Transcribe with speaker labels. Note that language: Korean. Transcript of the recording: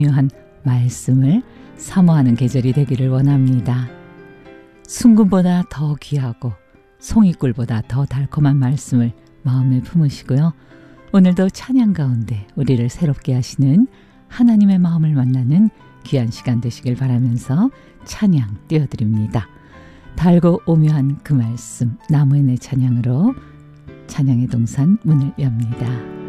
Speaker 1: 중요한 말씀을 사모하는 계절이 되기를 원합니다. 순금보다 더 귀하고 송이꿀보다 더 달콤한 말씀을 마음에 품으시고요. 오늘도 찬양 가운데 우리를 새롭게 하시는 하나님의 마음을 만나는 귀한 시간 되시길 바라면서 찬양 띄워드립니다. 달고 오묘한 그 말씀, 나무의 내 찬양으로 찬양의 동산 문을 엽니다.